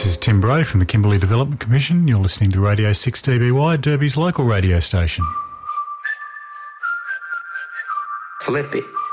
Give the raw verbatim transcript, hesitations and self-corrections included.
This is Tim Bray from the Kimberley Development Commission. You're listening to Radio six D B Y, Derby's local radio station. Flip it.